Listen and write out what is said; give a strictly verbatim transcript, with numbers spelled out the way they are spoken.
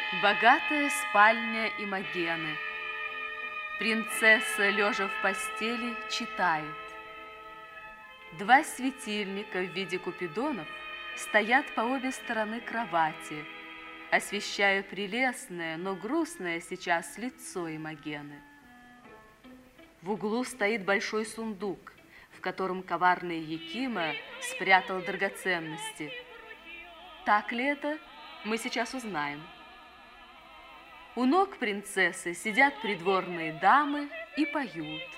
Богатая спальня Имогены. Принцесса, лежа в постели, читает. Два светильника в виде купидонов стоят по обе стороны кровати, освещая прелестное, но грустное сейчас лицо Имогены. В углу стоит большой сундук, в котором коварный Якима спрятал драгоценности. Так ли это, мы сейчас узнаем. У ног принцессы сидят придворные дамы и поют.